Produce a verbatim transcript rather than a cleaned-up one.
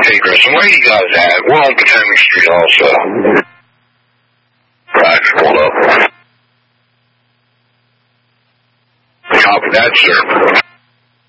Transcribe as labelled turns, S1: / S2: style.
S1: Hey, Grissom, where you guys at? We're on Potomac Street also. Right, pull up. Copy that, sir.